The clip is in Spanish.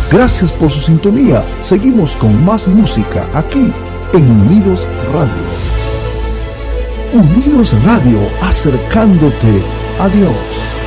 Gracias por su sintonía. Seguimos con más música aquí en Unidos Radio. Unidos Radio, acercándote a Dios.